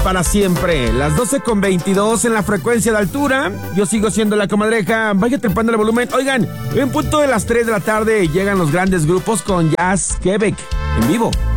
para siempre. Las 12:22 en la frecuencia de altura. Yo sigo siendo la comadreja. Vaya trepando el volumen. Oigan, en punto de las 3 de la tarde llegan los grandes grupos con Jazz Quebec en vivo.